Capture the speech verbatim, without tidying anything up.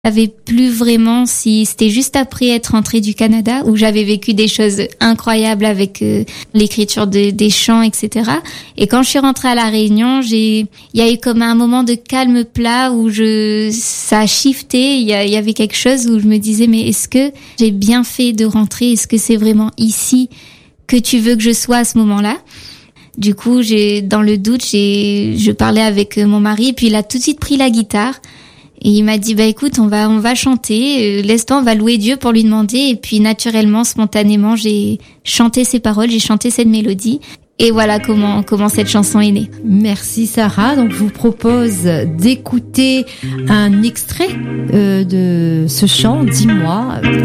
Je savais plus vraiment si c'était juste après être rentrée du Canada où j'avais vécu des choses incroyables avec euh, l'écriture de, des chants, et cetera. Et quand je suis rentrée à La Réunion, j'ai, il y a eu comme un moment de calme plat où je, ça a shifté. Il y, a, il y avait quelque chose où je me disais, mais est-ce que j'ai bien fait de rentrer? Est-ce que c'est vraiment ici que tu veux que je sois à ce moment-là? Du coup, j'ai, dans le doute, j'ai, je parlais avec mon mari et puis il a tout de suite pris la guitare. Et il m'a dit, bah écoute, on va on va chanter, euh, laisse-toi, on va louer Dieu pour lui demander. Et puis naturellement, spontanément, j'ai chanté ces paroles, j'ai chanté cette mélodie. Et voilà comment comment cette chanson est née. Merci Sarah. Donc je vous propose d'écouter un extrait euh, de ce chant, Dis-moi.